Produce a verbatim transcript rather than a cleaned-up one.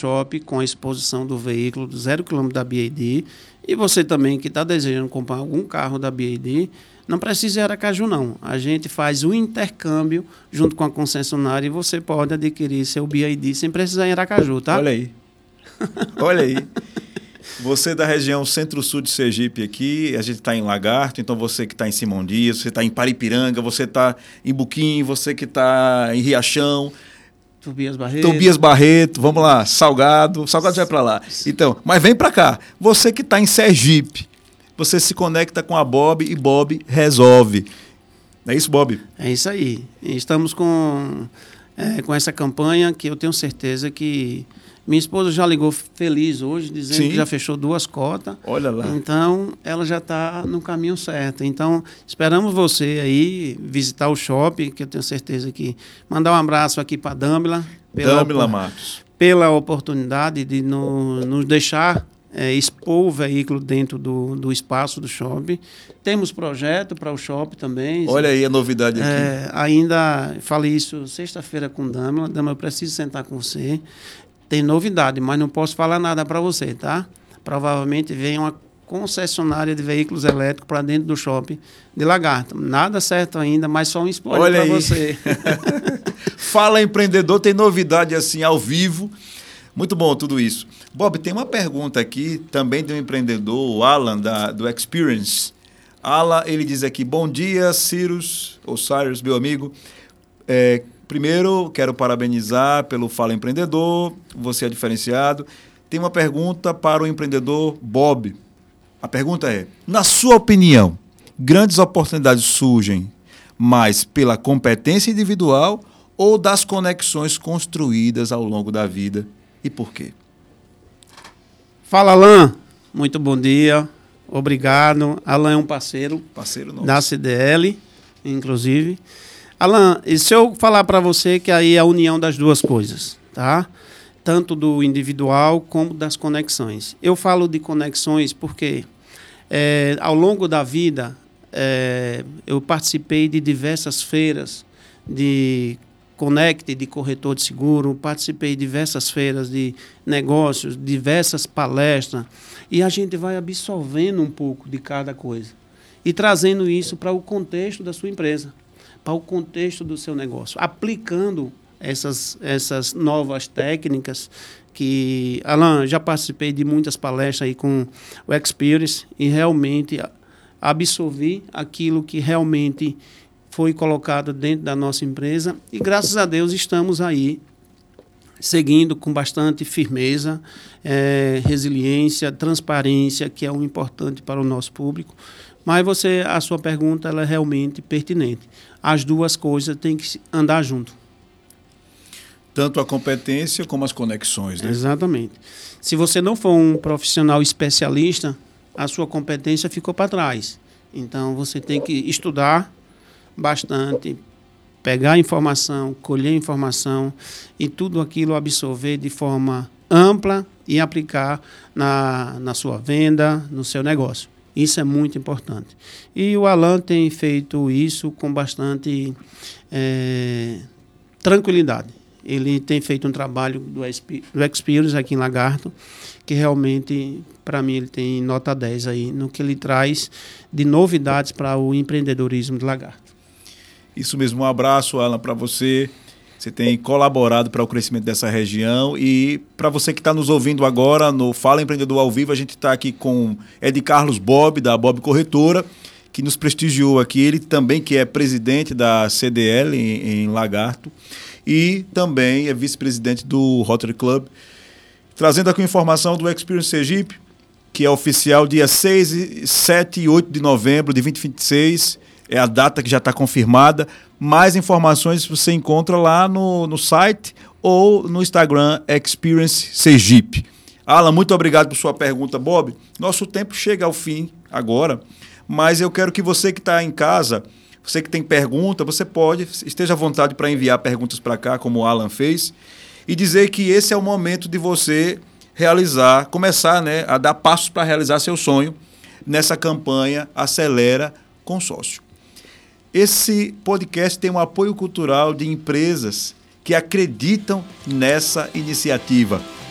shopping com a exposição do veículo do zero quilômetro da B Y D. E você também que está desejando comprar algum carro da B Y D, não precisa ir a Aracaju, não. A gente faz o intercâmbio junto com a concessionária e você pode adquirir seu B Y D sem precisar ir a Aracaju, tá? Olha aí. Olha aí. Você da região centro-sul de Sergipe aqui, a gente está em Lagarto, então você que está em Simão Dias, você está em Paripiranga, você está em Buquim, você que está em Riachão, Tobias Barreto. Tobias Barreto, vamos lá, Salgado, Salgado já é para lá. Então, mas vem para cá. Você que está em Sergipe, você se conecta com a Bob e Bob resolve. Não é isso, Bob? É isso aí. Estamos com, é, com essa campanha que eu tenho certeza que minha esposa já ligou feliz hoje, dizendo Sim. que já fechou duas cotas. Olha lá. Então, ela já está no caminho certo. Então, esperamos você aí visitar o shopping, que eu tenho certeza que... Mandar um abraço aqui para a Dâmila. Dâmila Matos. Pela oportunidade de no, nos deixar é, expor o veículo dentro do, do espaço do shopping. Temos projeto para o shopping também. Olha aí a novidade aqui. É, ainda falei isso sexta-feira com Dâmila. Dâmila, eu preciso sentar com você. Tem novidade, mas não posso falar nada para você, tá? Provavelmente vem uma concessionária de veículos elétricos para dentro do shopping de Lagarto. Nada certo ainda, mas só um spoiler para você. Fala Empreendedor, tem novidade assim ao vivo. Muito bom tudo isso. Bob, tem uma pergunta aqui também de um empreendedor, o Alan, da, do Experience. Alan, ele diz aqui, bom dia, Cyrus, ou Cyrus, meu amigo. É, Primeiro, quero parabenizar pelo Fala Empreendedor, você é diferenciado. Tem uma pergunta para o empreendedor Bob. A pergunta é, na sua opinião, grandes oportunidades surgem mais pela competência individual ou das conexões construídas ao longo da vida? E por quê? Fala, Alan. Muito bom dia. Obrigado. Alan é um parceiro, parceiro nosso. Da C D L, inclusive. Alan, e se eu falar para você que aí é a união das duas coisas, tá? Tanto do individual como das conexões. Eu falo de conexões porque é, ao longo da vida é, eu participei de diversas feiras de Connect, de corretor de seguro, participei de diversas feiras de negócios, diversas palestras, e a gente vai absorvendo um pouco de cada coisa e trazendo isso para o contexto da sua empresa, para o contexto do seu negócio, aplicando essas, essas novas técnicas que, Alan, já participei de muitas palestras aí com o Experience e realmente absorvi aquilo que realmente foi colocado dentro da nossa empresa e, graças a Deus, estamos aí seguindo com bastante firmeza, é, resiliência, transparência, que é o importante para o nosso público. Mas você, a sua pergunta ela é realmente pertinente. As duas coisas têm que andar junto. Tanto a competência como as conexões, né? Exatamente. Se você não for um profissional especialista, a sua competência ficou para trás. Então, você tem que estudar bastante, pegar informação, colher informação e tudo aquilo absorver de forma ampla e aplicar na, na sua venda, no seu negócio. Isso é muito importante. E o Alan tem feito isso com bastante é, tranquilidade. Ele tem feito um trabalho do, do Experience aqui em Lagarto, que realmente, para mim, ele tem nota dez aí, no que ele traz de novidades para o empreendedorismo de Lagarto. Isso mesmo, um abraço, Alan, para você. Você tem colaborado para o crescimento dessa região e para você que está nos ouvindo agora no Fala Empreendedor ao Vivo, a gente está aqui com Ed Carlos Bob, da Bob Corretora, que nos prestigiou aqui, ele também que é presidente da C D L em, em Lagarto e também é vice-presidente do Rotary Club, trazendo aqui informação do Experience Sergipe, que é oficial dia seis, sete e oito de novembro de dois mil e vinte e seis, é a data que já está confirmada. Mais informações você encontra lá no, no site ou no Instagram Experience Sergipe. Alan, muito obrigado por sua pergunta, Bob. Nosso tempo chega ao fim agora, mas eu quero que você que está em casa, você que tem pergunta, você pode, esteja à vontade para enviar perguntas para cá, como o Alan fez, e dizer que esse é o momento de você realizar, começar, né, a dar passos para realizar seu sonho nessa campanha Acelera Consórcio. Esse podcast tem um apoio cultural de empresas que acreditam nessa iniciativa.